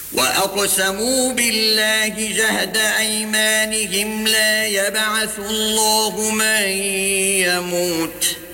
وأقسموا بالله جهد أيمانهم لا يبعث الله من يموت